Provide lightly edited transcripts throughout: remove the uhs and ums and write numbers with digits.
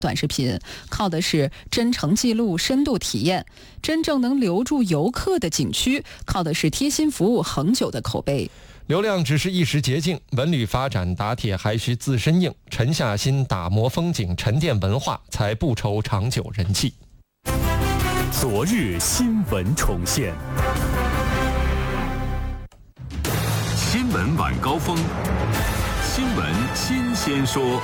短视频靠的是真诚记录、深度体验；真正能留住游客的景区，靠的是贴心服务、恒久的口碑。 流量只是一时捷径，文旅发展打铁还需自身硬，沉下心打磨风景，沉淀文化，才不愁长久人气。 昨日新闻重现， 新闻晚高峰，新闻新鲜说。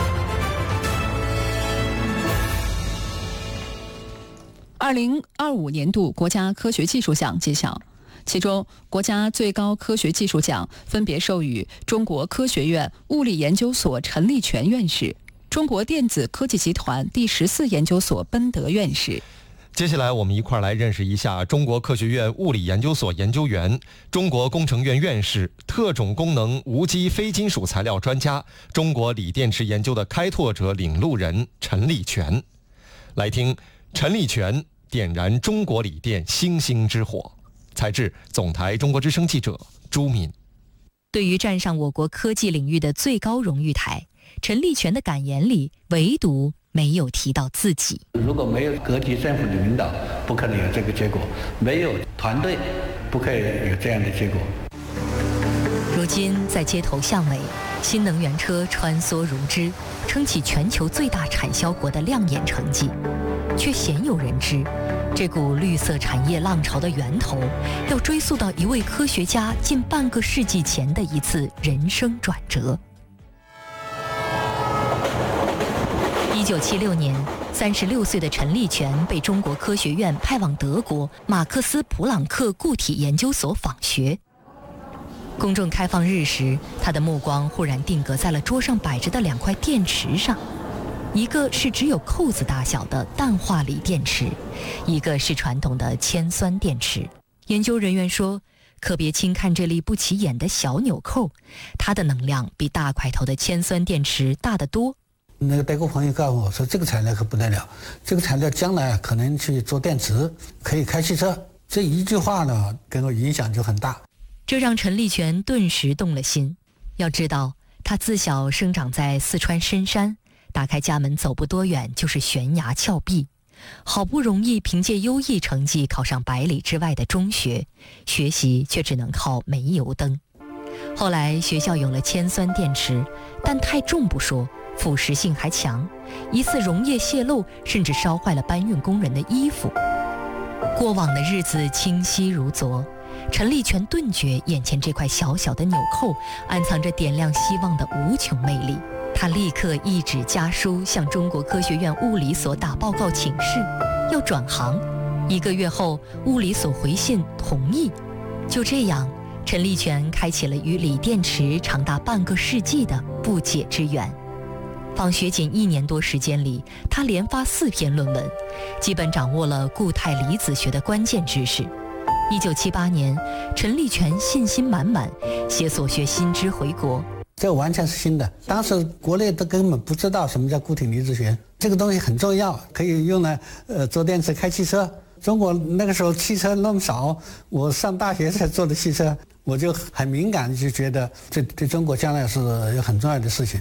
2025年度国家科学技术奖揭晓，其中国家最高科学技术奖分别授予中国科学院物理研究所陈立全院士、中国电子科技集团第14研究所奔德院士。 接下来我们一块来认识一下中国科学院物理研究所研究员、中国工程院院士、特种功能无机非金属材料专家、中国锂电池研究的开拓者、领路人陈立全。来听陈立全点燃中国锂电星星之火。采自总台中国之声记者朱敏。 对于站上我国科技领域的最高荣誉台，陈立全的感言里唯独没有提到自己。 如果没有各级政府的领导，不可能有这个结果；没有团队，不可以有这样的结果。 如今在街头巷尾，新能源车穿梭如织，撑起全球最大产销国的亮眼成绩，却鲜有人知，这股绿色产业浪潮的源头，要追溯到一位科学家近半个世纪前的一次人生转折。1976年，36岁的陈立全被中国科学院派往德国马克思普朗克固体研究所访学。公众开放日时，他的目光忽然定格在了桌上摆着的2块电池上，一个是只有扣子大小的氮化锂电池，一个是传统的铅酸电池。研究人员说，可别轻看这粒不起眼的小纽扣，它的能量比大块头的铅酸电池大得多。 那个德国朋友告诉我说，这个材料可不得了，这个材料将来可能去做电池，可以开汽车。这一句话呢，给我影响就很大。 这让陈立全顿时动了心。要知道，他自小生长在四川深山，打开家门走不多远就是悬崖峭壁，好不容易凭借优异成绩考上100里之外的中学，学习却只能靠煤油灯。后来学校有了铅酸电池，但太重不说，腐蚀性还强，一次溶液泄漏，甚至烧坏了搬运工人的衣服。过往的日子清晰如昨，陈立全顿觉眼前这块小小的纽扣暗藏着点亮希望的无穷魅力。他立刻一纸家书向中国科学院物理所打报告请示，要转行。1个月后，物理所回信同意。就这样，陈立全开启了与锂电池长达半个世纪的不解之缘。访学仅1年多时间里，他连发4篇论文，基本掌握了固态离子学的关键知识。1978年，陈立全信心满满，携所学新知回国。 这完全是新的，当时国内都根本不知道什么叫固体离子学，这个东西很重要，可以用来做电池、开汽车。中国那个时候汽车那么少，我上大学才做的汽车，我就很敏感，就觉得这对中国将来是有很重要的事情。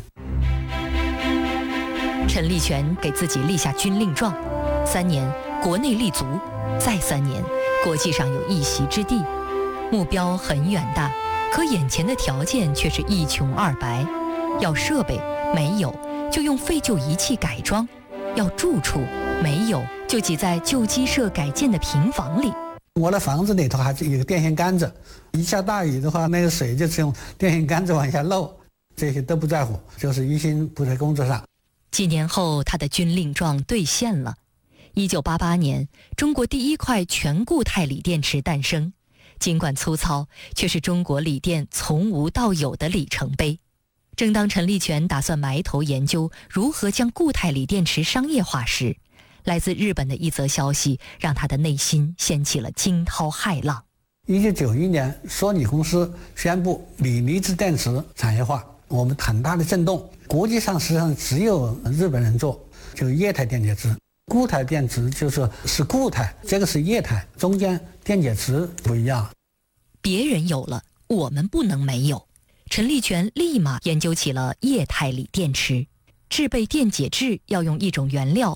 陈立全给自己立下军令状：3年国内立足，再3年国际上有一席之地。目标很远大，可眼前的条件却是一穷二白。要设备没有，就用废旧仪器改装；要住处没有，就挤在旧鸡舍改建的平房里。 我的房子里头还是有个电线杆子，一下大雨的话，那个水就是用电线杆子往下漏，这些都不在乎，就是一心扑在工作上。 几年后，他的军令状兑现了。1988年，中国第1块全固态锂电池诞生，尽管粗糙，却是中国锂电从无到有的里程碑。正当陈立全打算埋头研究如何将固态锂电池商业化时，来自日本的一则消息让他的内心掀起了惊涛骇浪。 1991年，索尼公司宣布锂离子电池产业化，我们很大的震动。国际上实际上只有日本人做，就是液态电解质。固态电池就是固态，这个是液态，中间电解质不一样。 别人有了，我们不能没有。陈立全立马研究起了液态锂电池。 制备电解质要用一种原料